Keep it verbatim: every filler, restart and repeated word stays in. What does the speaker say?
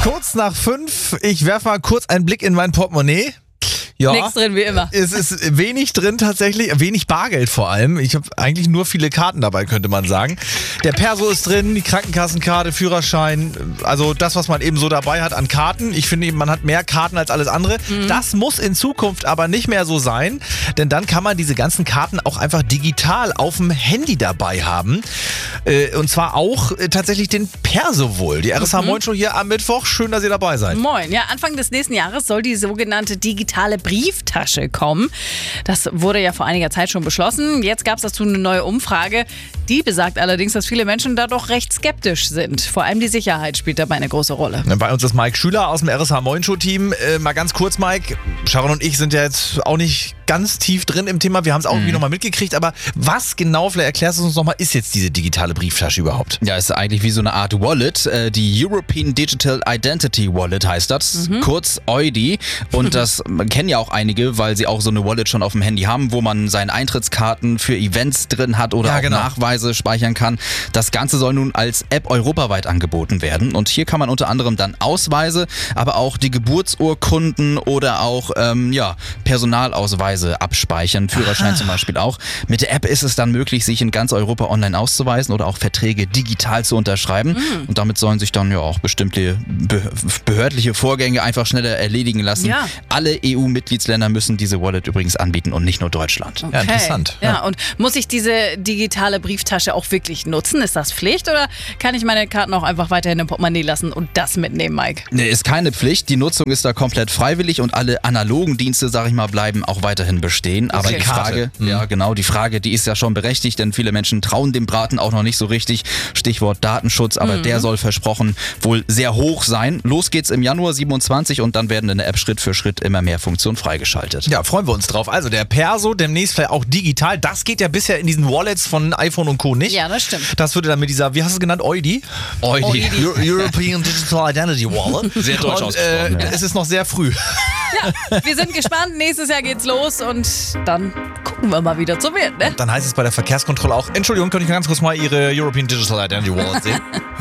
Kurz nach fünf, ich werfe mal kurz einen Blick in mein Portemonnaie. Ja, Nichts drin, wie immer. Es ist wenig drin tatsächlich, wenig Bargeld vor allem. Ich habe eigentlich nur viele Karten dabei, könnte man sagen. Der Perso ist drin, die Krankenkassenkarte, Führerschein, also das, was man eben so dabei hat an Karten. Ich finde, man hat mehr Karten als alles andere. Mhm. Das muss in Zukunft aber nicht mehr so sein, denn dann kann man diese ganzen Karten auch einfach digital auf dem Handy dabei haben. Und zwar auch tatsächlich den Perso wohl. Die R S H Mhm. Moin Show hier am Mittwoch. Schön, dass ihr dabei seid. Moin. Ja, Anfang des nächsten Jahres soll die sogenannte digitale Brieftasche kommen. Das wurde ja vor einiger Zeit schon beschlossen. Jetzt gab es dazu eine neue Umfrage. Die besagt allerdings, dass viele Menschen da doch recht skeptisch sind. Vor allem die Sicherheit spielt dabei eine große Rolle. Bei uns ist Mike Schüler aus dem R S H Moin Show Team. Äh, mal ganz kurz, Mike. Sharon und ich sind ja jetzt auch nicht ganz tief drin im Thema. Wir haben es auch Mhm. irgendwie nochmal mitgekriegt. Aber was genau, vielleicht erklärst du uns nochmal, ist jetzt diese digitale Brieftasche überhaupt? Ja, ist eigentlich wie so eine Art Wallet. Äh, Die European Digital Identity Wallet heißt das, Mhm. kurz E U I D I. Und das kennen ja auch einige, weil sie auch so eine Wallet schon auf dem Handy haben, wo man seine Eintrittskarten für Events drin hat oder Ja, auch genau. Nachweise speichern kann. Das Ganze soll nun als App europaweit angeboten werden. Und hier kann man unter anderem dann Ausweise, aber auch die Geburtsurkunden oder auch ähm, ja, Personalausweise abspeichern, Führerschein Aha. zum Beispiel auch. Mit der App ist es dann möglich, sich in ganz Europa online auszuweisen oder auch Verträge digital zu unterschreiben. Mhm. Und damit sollen sich dann ja auch bestimmte be- behördliche Vorgänge einfach schneller erledigen lassen. Ja. Alle E U-Mitgliedsländer müssen diese Wallet übrigens anbieten und nicht nur Deutschland. Ja, interessant. Ja. ja, und muss ich diese digitale Brieftasche auch wirklich nutzen? Ist das Pflicht oder kann ich meine Karten auch einfach weiterhin im Portemonnaie lassen und das mitnehmen, Mike? Nee, ist keine Pflicht. Die Nutzung ist da komplett freiwillig und alle analogen Dienste, sag ich mal, bleiben auch weiterhin bestehen. Aber Okay. die Frage, Mhm. ja genau, die Frage, die ist ja schon berechtigt, denn viele Menschen trauen dem Braten auch noch nicht so richtig. Stichwort Datenschutz, aber Mhm. der soll versprochen wohl sehr hoch sein. Los geht's im Januar siebenundzwanzig und dann werden in der App Schritt für Schritt immer mehr Funktionen freigeschaltet. Ja, freuen wir uns drauf. Also der Perso, demnächst vielleicht auch digital. Das geht ja bisher in diesen Wallets von iPhone und Co. nicht. Ja, das stimmt. Das würde dann mit dieser, wie hast du es genannt, E U I D I? E U I D I. E U I D I. Eu- European Digital Identity Wallet. Sehr deutsch Und, ausgesprochen, äh, ja. Es ist noch sehr früh. Wir sind gespannt. Nächstes Jahr geht's los und dann gucken wir mal, wie das so wird, ne? Dann heißt es bei der Verkehrskontrolle auch, Entschuldigung, könnte ich ganz kurz mal Ihre European Digital Identity Wallet sehen?